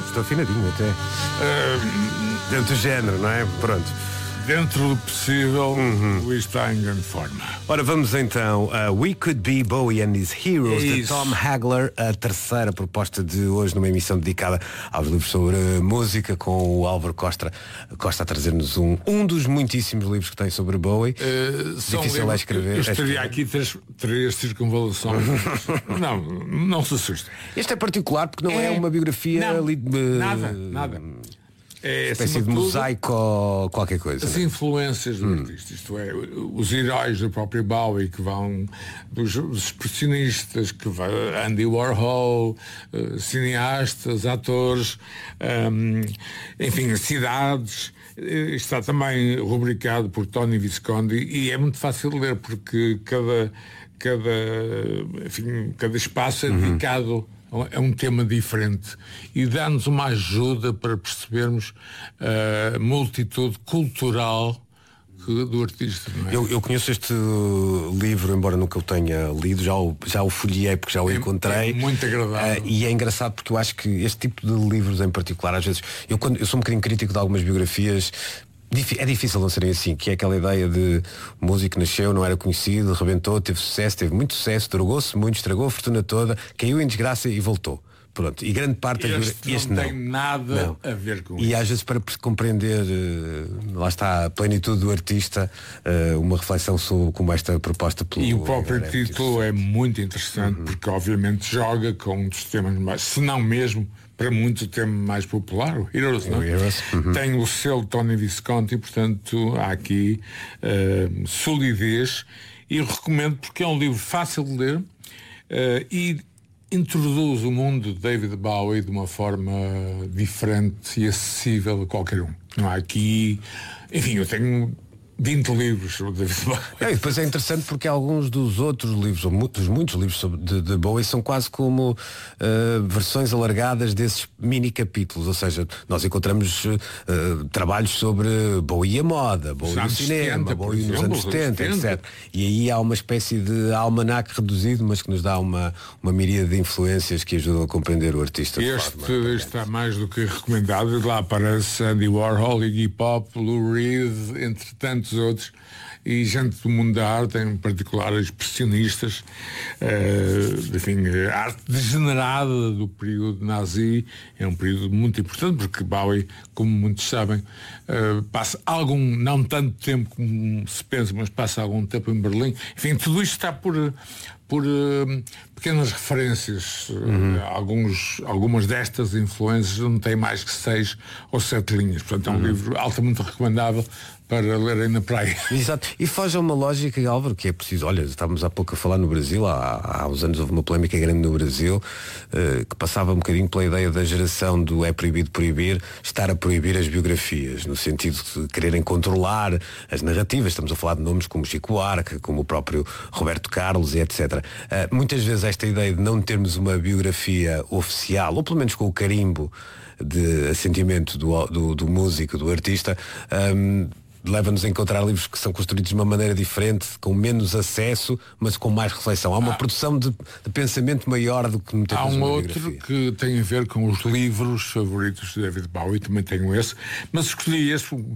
Estou afinadinho até. Dentro do género, não é? Pronto. Dentro do possível, Luís está em grande forma. Ora, vamos então a We Could Be Bowie and His Heroes, de Isso. Tom Hagler, a terceira proposta de hoje numa emissão dedicada aos livros sobre música, com o Álvaro Costa a trazer-nos um dos muitíssimos livros que tem sobre Bowie. Difícil a escrever. Eu estaria aqui três circunvalações. não se assustem. Este é particular porque não é uma biografia nada. É espécie de mosaico ou qualquer coisa. As influências do artista, isto é, os heróis do próprio Bowie, que vão dos expressionistas, que vai Andy Warhol, cineastas, atores, enfim, cidades. Está também rubricado por Tony Visconti e é muito fácil de ler porque cada espaço é dedicado a um tema diferente e dá-nos uma ajuda para percebermos a multitude cultural do artista. Não é? Eu conheço este livro, embora nunca o tenha lido, já o folhei porque já o encontrei. É muito agradável. E é engraçado porque eu acho que este tipo de livros em particular, às vezes, eu sou um bocadinho crítico de algumas biografias. É difícil não serem assim, que é aquela ideia de músico nasceu, não era conhecido, rebentou, teve sucesso, teve muito sucesso, drogou-se muito, estragou a fortuna toda, caiu em desgraça e voltou. Pronto. E grande parte este não tem nada a ver com isso. E às vezes para compreender, lá está, a plenitude do artista, uma reflexão sobre como esta proposta pelo... E o próprio título é muito interessante, porque obviamente joga com um dos temas mais, se não mesmo, para muito o tema mais popular, o Heroes, não? Heroes. Tem o selo Tony Visconti, portanto há aqui solidez, e eu recomendo porque é um livro fácil de ler e introduz o mundo de David Bowie de uma forma diferente e acessível a qualquer um. Não há aqui... Enfim, eu tenho 20 livros sobre David Bowie. E depois é interessante porque alguns dos outros livros, ou dos muitos livros de Bowie, são quase como versões alargadas desses mini capítulos, ou seja, nós encontramos trabalhos sobre Bowie e a moda, Bowie no cinema, 70, Bowie nos anos 70, etc. E aí há uma espécie de almanaque reduzido, mas que nos dá uma miríade de influências que ajudam a compreender o artista. Este está mais do que recomendado. Lá aparece Andy Warhol, Iggy Pop, Lou Reed, entre tantos outros, e gente do mundo da arte, em particular expressionistas, enfim, a arte degenerada do período nazi. É um período muito importante porque Bowie, como muitos sabem, passa não tanto tempo como se pensa, mas passa algum tempo em Berlim. Enfim, tudo isto está por pequenas referências. Algumas destas influências não têm mais que 6 ou 7 linhas. Portanto, é um livro altamente recomendável para lerem na praia. Exato. E foge a uma lógica, Álvaro, que é preciso. Olha, estávamos há pouco a falar no Brasil, há uns anos houve uma polémica grande no Brasil, que passava um bocadinho pela ideia da geração do é proibido proibir, estar a proibir as biografias, no sentido de quererem controlar as narrativas. Estamos a falar de nomes como Chico Buarque, como o próprio Roberto Carlos e etc. Muitas vezes esta ideia de não termos uma biografia oficial, ou pelo menos com o carimbo de assentimento do músico, do artista, leva-nos a encontrar livros que são construídos de uma maneira diferente, com menos acesso, mas com mais reflexão. Há uma produção de pensamento maior do que há um outro que tem a ver com os livros favoritos de David Bowie, também tenho esse, mas escolhi esse